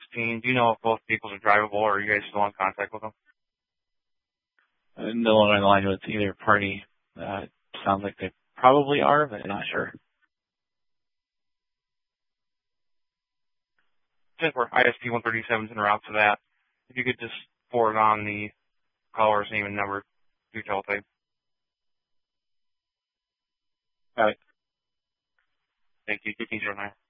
16. Do you know if both vehicles are drivable, or are you guys still in contact with them? No longer in line with either party. Sounds like they probably are, but not sure. Since we're ISP 137's en route to that, if you could just forward on the caller's name and number to teletype. Got it. Thank you. 1509.